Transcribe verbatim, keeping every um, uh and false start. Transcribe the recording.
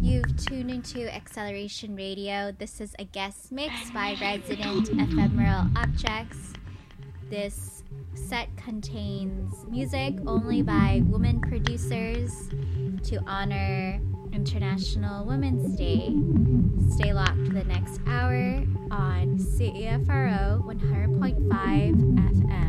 You've tuned into Acceleration Radio. This is a guest mix by Resident Ephemeral Objects. This set contains music only by women producers to honor International Women's Day. Stay locked for the next hour on C E F R O one hundred point five F M.